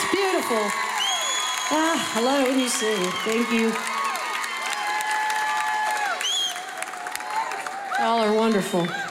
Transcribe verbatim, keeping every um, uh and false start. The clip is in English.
beautiful. Ah, I love it when you sing. Thank you. Y'all are wonderful.